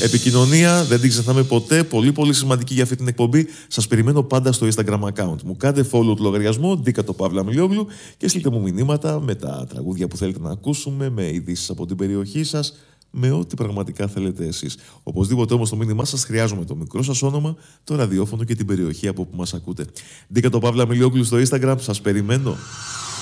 Επικοινωνία, δεν την ξεχνάμε ποτέ. Πολύ πολύ σημαντική για αυτή την εκπομπή. Σας περιμένω πάντα στο Instagram account μου. Κάντε follow του λογαριασμό, Ντίκα το Παύλα Μιλιόγλου και στείλτε μου μηνύματα με τα τραγούδια που θέλετε να ακούσουμε, με ειδήσεις από την περιοχή σας, με ό,τι πραγματικά θέλετε εσείς. Οπωσδήποτε όμως το μήνυμά σας χρειάζομαι το μικρό σας όνομα, το ραδιόφωνο και την περιοχή από που μας ακούτε. Ντίκα το Παύλα Μιλιόγλου στο Instagram, σας περιμένω.